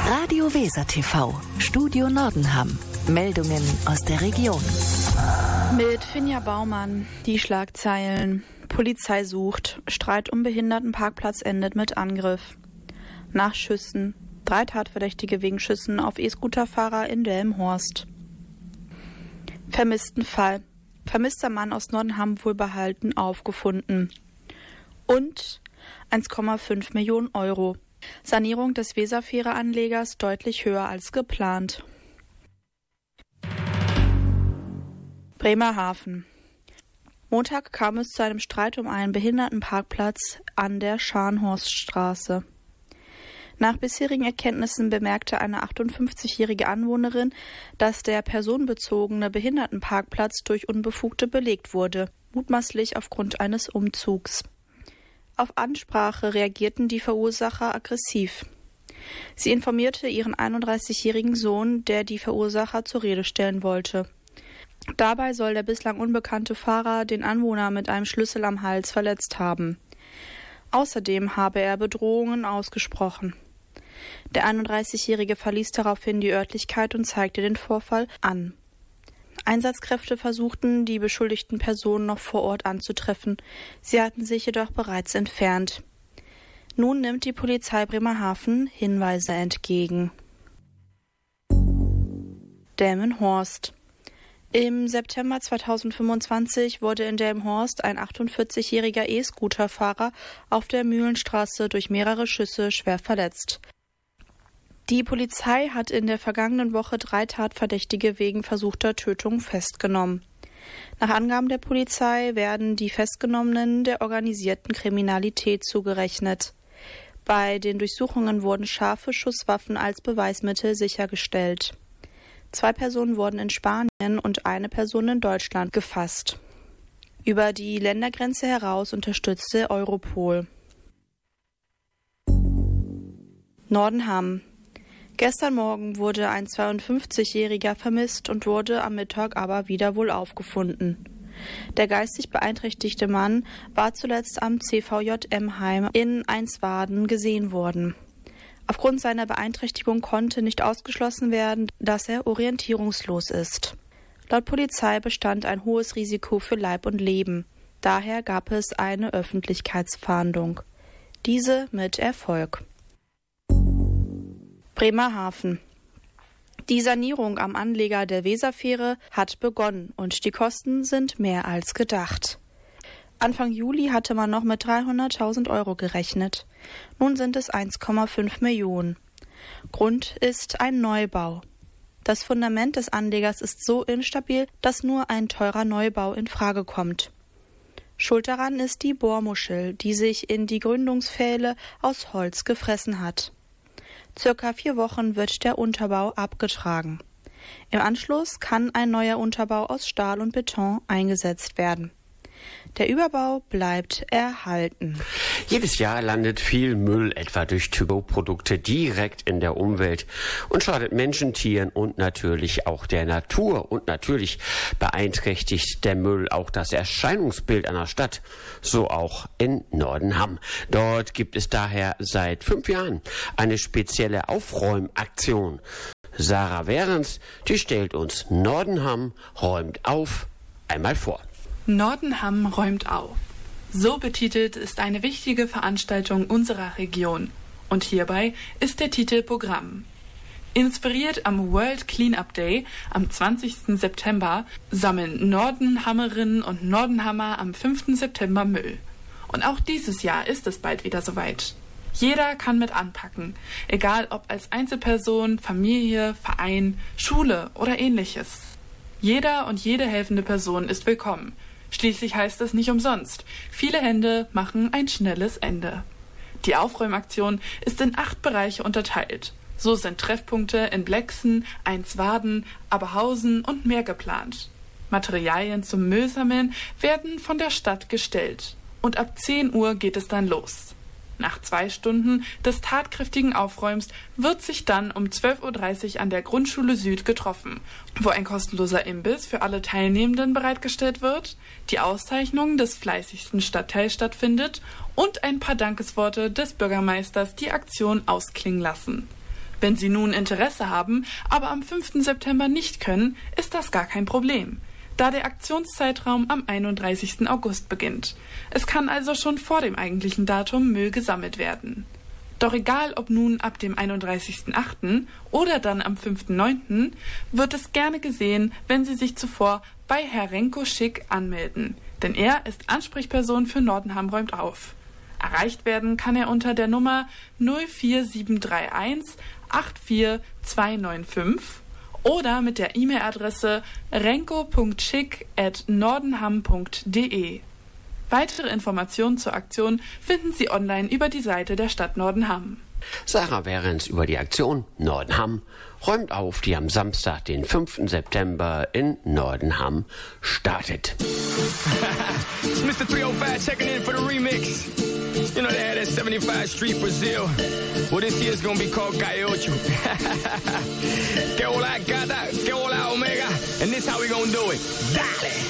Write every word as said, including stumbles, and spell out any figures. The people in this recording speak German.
Radio Weser T V, Studio Nordenham. Meldungen aus der Region. Mit Finja Baumann, die Schlagzeilen. Polizei sucht. Streit um Behindertenparkplatz endet mit Angriff. Nach Schüssen. Drei Tatverdächtige wegen Schüssen auf E-Scooterfahrer in Delmenhorst. Vermisstenfall. Vermisster Mann aus Nordenham wohlbehalten aufgefunden. Und eins Komma fünf Millionen Euro. Sanierung des Weserfähre-Anlegers deutlich höher als geplant. Bremerhaven. Montag kam es zu einem Streit um einen Behindertenparkplatz an der Scharnhorststraße. Nach bisherigen Erkenntnissen bemerkte eine achtundfünfzigjährige Anwohnerin, dass der personenbezogene Behindertenparkplatz durch Unbefugte belegt wurde, mutmaßlich aufgrund eines Umzugs. Auf Ansprache reagierten die Verursacher aggressiv. Sie informierte ihren einunddreißigjährigen Sohn, der die Verursacher zur Rede stellen wollte. Dabei soll der bislang unbekannte Fahrer den Anwohner mit einem Schlüssel am Hals verletzt haben. Außerdem habe er Bedrohungen ausgesprochen. Der einunddreißigjährige verließ daraufhin die Örtlichkeit und zeigte den Vorfall an. Einsatzkräfte versuchten, die beschuldigten Personen noch vor Ort anzutreffen. Sie hatten sich jedoch bereits entfernt. Nun nimmt die Polizei Bremerhaven Hinweise entgegen. Delmenhorst. Im September zweitausendfünfundzwanzig wurde in Delmenhorst ein achtundvierzigjähriger E-Scooterfahrer auf der Mühlenstraße durch mehrere Schüsse schwer verletzt. Die Polizei hat in der vergangenen Woche drei Tatverdächtige wegen versuchter Tötung festgenommen. Nach Angaben der Polizei werden die Festgenommenen der organisierten Kriminalität zugerechnet. Bei den Durchsuchungen wurden scharfe Schusswaffen als Beweismittel sichergestellt. Zwei Personen wurden in Spanien und eine Person in Deutschland gefasst. Über die Ländergrenze heraus unterstützte Europol. Nordenham. Gestern Morgen wurde ein zweiundfünfzigjähriger vermisst und wurde am Mittag aber wieder wohl aufgefunden. Der geistig beeinträchtigte Mann war zuletzt am C V J M-Heim in Einswarden gesehen worden. Aufgrund seiner Beeinträchtigung konnte nicht ausgeschlossen werden, dass er orientierungslos ist. Laut Polizei bestand ein hohes Risiko für Leib und Leben. Daher gab es eine Öffentlichkeitsfahndung. Diese mit Erfolg. Bremerhaven. Die Sanierung am Anleger der Weserfähre hat begonnen und die Kosten sind mehr als gedacht. Anfang Juli hatte man noch mit dreihunderttausend Euro gerechnet. Nun sind es eins Komma fünf Millionen. Grund ist ein Neubau. Das Fundament des Anlegers ist so instabil, dass nur ein teurer Neubau in Frage kommt. Schuld daran ist die Bohrmuschel, die sich in die Gründungspfähle aus Holz gefressen hat. Circa vier Wochen wird der Unterbau abgetragen. Im Anschluss kann ein neuer Unterbau aus Stahl und Beton eingesetzt werden. Der Überbau bleibt erhalten. Jedes Jahr landet viel Müll etwa durch To-Go-Produkte direkt in der Umwelt und schadet Menschen, Tieren und natürlich auch der Natur. Und natürlich beeinträchtigt der Müll auch das Erscheinungsbild einer Stadt, so auch in Nordenham. Dort gibt es daher seit fünf Jahren eine spezielle Aufräumaktion. Sarah Behrens, die stellt uns Nordenham räumt auf einmal vor. Nordenham räumt auf. So betitelt ist eine wichtige Veranstaltung unserer Region. Und hierbei ist der Titel Programm. Inspiriert am World Cleanup Day am zwanzigsten September sammeln Nordenhammerinnen und Nordenhammer am fünften September Müll. Und auch dieses Jahr ist es bald wieder soweit. Jeder kann mit anpacken, egal ob als Einzelperson, Familie, Verein, Schule oder ähnliches. Jeder und jede helfende Person ist willkommen. Schließlich heißt es nicht umsonst, viele Hände machen ein schnelles Ende. Die Aufräumaktion ist in acht Bereiche unterteilt. So sind Treffpunkte in Blexen, Einswarden, Aberhausen und mehr geplant. Materialien zum Müllsammeln werden von der Stadt gestellt. Und ab zehn Uhr geht es dann los. Nach zwei Stunden des tatkräftigen Aufräumens wird sich dann um zwölf Uhr dreißig an der Grundschule Süd getroffen, wo ein kostenloser Imbiss für alle Teilnehmenden bereitgestellt wird, die Auszeichnung des fleißigsten Stadtteils stattfindet und ein paar Dankesworte des Bürgermeisters die Aktion ausklingen lassen. Wenn Sie nun Interesse haben, aber am fünften September nicht können, ist das gar kein Problem, da der Aktionszeitraum am einunddreißigsten August beginnt. Es kann also schon vor dem eigentlichen Datum Müll gesammelt werden. Doch egal ob nun ab dem einunddreißigsten achten oder dann am fünften neunten wird es gerne gesehen, wenn Sie sich zuvor bei Herr Renko Schick anmelden, denn er ist Ansprechperson für Nordenham räumt auf. Erreicht werden kann er unter der Nummer null vier sieben drei eins acht vier zwei neun fünf oder mit der E-Mail-Adresse renko punkt schick at nordenham punkt de. Weitere Informationen zur Aktion finden Sie online über die Seite der Stadt Nordenham. Sarah Behrens über die Aktion Nordenham räumt auf, die am Samstag, den fünften September in Nordenham startet. It's Mister three oh five checking in for the remix. You know they had that seventy-five Street Brazil. Well, this year's gonna be called Calle Ocho. Que hola, gata, que hola, omega. And this how we gonna do it. Dale!